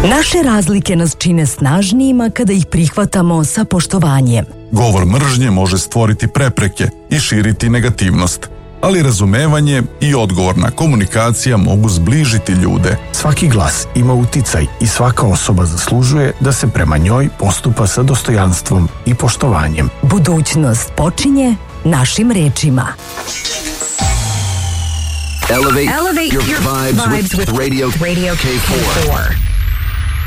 Naše razlike nas čine snažnijima kada ih prihvatamo sa poštovanjem. Govor mržnje može stvoriti prepreke i širiti negativnost, ali razumevanje i odgovorna komunikacija mogu zbližiti ljude. Svaki glas ima uticaj i svaka osoba zaslužuje da se prema njoj postupa sa dostojanstvom i poštovanjem. Budućnost počinje našim rečima. Elevate your vibes with Radio K4.